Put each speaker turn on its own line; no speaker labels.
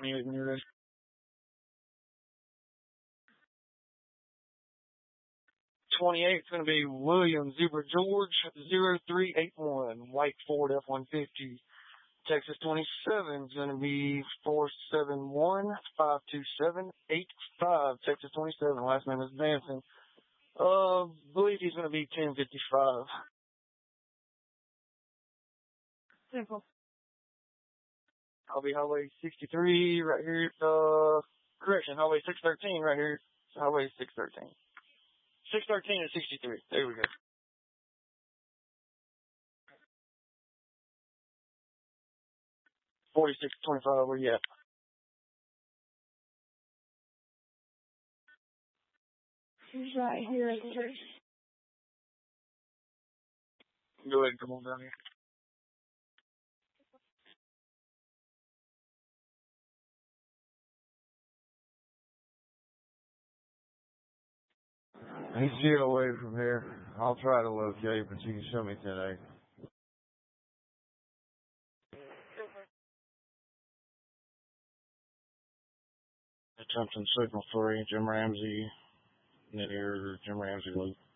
28 when you're ready. 28 is going to be William Zebra George 0381, White Ford F-150. Texas 27 is going to be 471-527-85. Texas 27, last name is Danson. Believe he's going to be 1055. Simple. I'll be Highway 63 right here. Correction, Highway 613 right here. Highway 613. 613 and 63. There we go. $46.25. Where you at?
He's right here in the church.
Go ahead and come on down here.
He's still away from here. I'll try to locate, but you can show me today.
Attention signal 3, Jim Ramsey, near Jim Ramsey loop.